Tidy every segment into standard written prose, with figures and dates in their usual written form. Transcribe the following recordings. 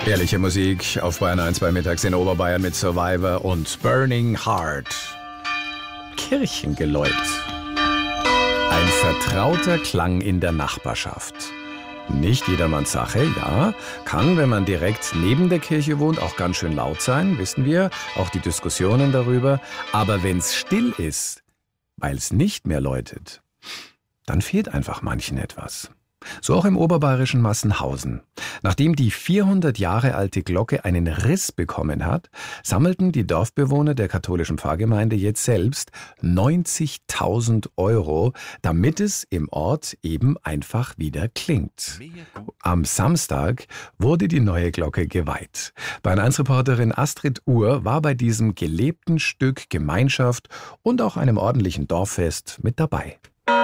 Ehrliche Musik auf Bayern 1 bei Mittags in Oberbayern mit Survivor und Burning Heart. Kirchengeläut. Ein vertrauter Klang in der Nachbarschaft. Nicht jedermanns Sache, ja. Kann, wenn man direkt neben der Kirche wohnt, auch ganz schön laut sein, wissen wir. Auch die Diskussionen darüber. Aber wenn's still ist, weil es nicht mehr läutet, dann fehlt einfach manchen etwas. So auch im oberbayerischen Massenhausen. Nachdem die 400 Jahre alte Glocke einen Riss bekommen hat, sammelten die Dorfbewohner der katholischen Pfarrgemeinde jetzt selbst 90.000 €, damit es im Ort eben einfach wieder klingt. Am Samstag wurde die neue Glocke geweiht. Bayern 1-Reporterin Astrid Uhr war bei diesem gelebten Stück Gemeinschaft und auch einem ordentlichen Dorffest mit dabei.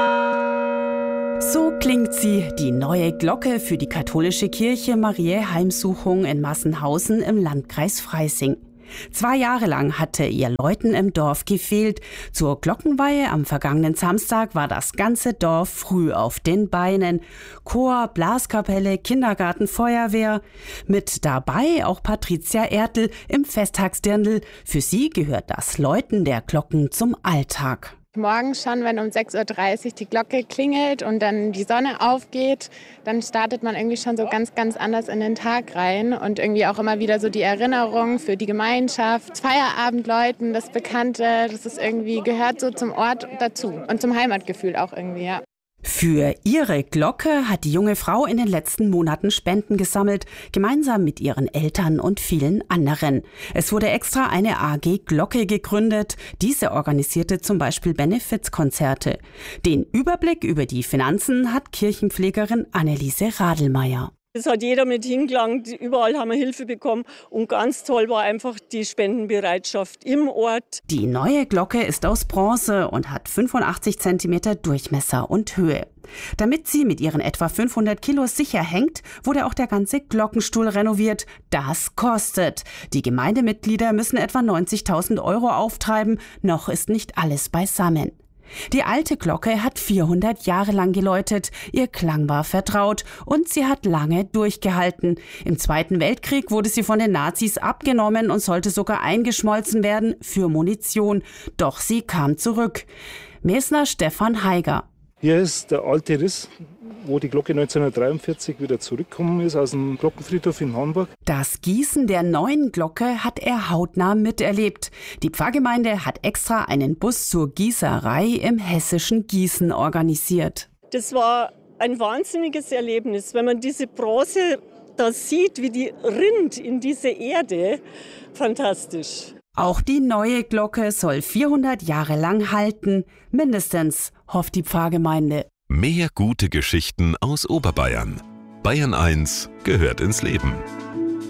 So klingt sie, die neue Glocke für die katholische Kirche Mariä Heimsuchung in Massenhausen im Landkreis Freising. 2 Jahre lang hatte ihr Läuten im Dorf gefehlt. Zur Glockenweihe am vergangenen Samstag war das ganze Dorf früh auf den Beinen. Chor, Blaskapelle, Kindergarten, Feuerwehr. Mit dabei auch Patricia Ertl im Festtagsdirndl. Für sie gehört das Läuten der Glocken zum Alltag. Morgens schon, wenn um 6:30 Uhr die Glocke klingelt und dann die Sonne aufgeht, dann startet man irgendwie schon so ganz, ganz anders in den Tag rein. Und irgendwie auch immer wieder so die Erinnerung für die Gemeinschaft, Feierabendläuten, das Bekannte, das ist irgendwie, gehört so zum Ort dazu und zum Heimatgefühl auch irgendwie, ja. Für ihre Glocke hat die junge Frau in den letzten Monaten Spenden gesammelt, gemeinsam mit ihren Eltern und vielen anderen. Es wurde extra eine AG Glocke gegründet. Diese organisierte zum Beispiel Benefizkonzerte. Den Überblick über die Finanzen hat Kirchenpflegerin Anneliese Radelmeier. Es hat jeder mit hingelangt, überall haben wir Hilfe bekommen und ganz toll war einfach die Spendenbereitschaft im Ort. Die neue Glocke ist aus Bronze und hat 85 cm Durchmesser und Höhe. Damit sie mit ihren etwa 500 Kilo sicher hängt, wurde auch der ganze Glockenstuhl renoviert. Das kostet. Die Gemeindemitglieder müssen etwa 90.000 € auftreiben. Noch ist nicht alles beisammen. Die alte Glocke hat 400 Jahre lang geläutet, ihr Klang war vertraut und sie hat lange durchgehalten. Im Zweiten Weltkrieg wurde sie von den Nazis abgenommen und sollte sogar eingeschmolzen werden für Munition. Doch sie kam zurück. Mesner Stefan Heiger. Hier ist der alte Riss, wo die Glocke 1943 wieder zurückgekommen ist aus dem Glockenfriedhof in Hamburg. Das Gießen der neuen Glocke hat er hautnah miterlebt. Die Pfarrgemeinde hat extra einen Bus zur Gießerei im hessischen Gießen organisiert. Das war ein wahnsinniges Erlebnis, wenn man diese Bronze da sieht, wie die rinnt in diese Erde. Fantastisch. Auch die neue Glocke soll 400 Jahre lang halten. Mindestens, hofft die Pfarrgemeinde. Mehr gute Geschichten aus Oberbayern. Bayern 1 gehört ins Leben.